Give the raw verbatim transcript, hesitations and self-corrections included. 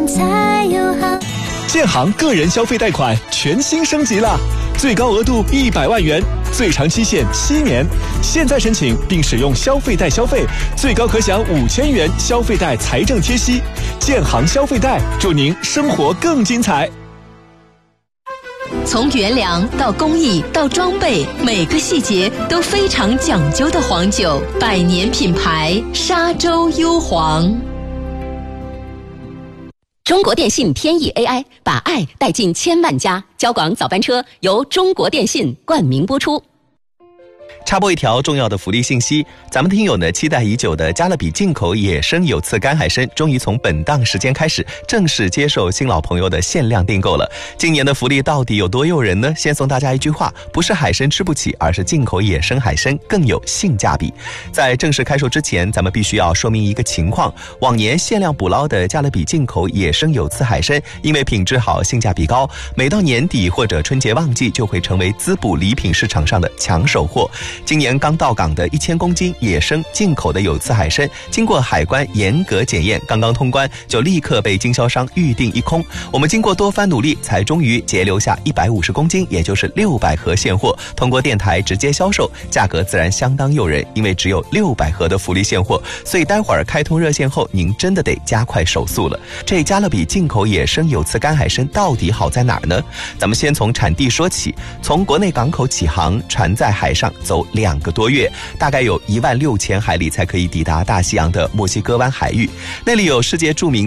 才有好。 建行个人消费贷款全新升级了，最高额度一百万元，最长期限七年。现在申请并使用消费贷消费，最高可享五千元消费贷财政贴息。建行消费贷，祝您生活更精彩。 从原粮到工艺到装备，每个细节都非常讲究的黄酒，百年品牌沙洲优黄。中国电信天翼 A I 把爱带进千万家，交广早班车由中国电信冠名播出。 插播一条重要的福利信息，咱们听友呢期待已久的加勒比进口野生有刺干海参，终于从本档时间开始正式接受新老朋友的限量订购了。今年的福利到底有多诱人呢？先送大家一句话，不是海参吃不起，而是进口野生海参更有性价比。在正式开售之前，咱们必须要说明一个情况，往年限量捕捞的加勒比进口野生有刺海参，因为品质好性价比高，每到年底或者春节旺季就会成为滋补礼品市场上的抢手货。今年刚到港的一千公斤野生进口的有刺海参，经过海关严格检验，刚刚通关就立刻被经销商预定一空。我们经过多番努力，才终于截留下一百五十公斤，也就是六百盒现货，通过电台直接销售，价格自然相当诱人。因为只有六百盒的福利现货，所以待会儿开通热线后，您真的得加快手速了。这加勒比进口野生有刺干海参到底好在哪儿呢？咱们先从产地说起，从国内港口起航，船在海上走两个多月，大概有一万六千海里才可以抵达大西洋的墨西哥湾海域，那里有世界著名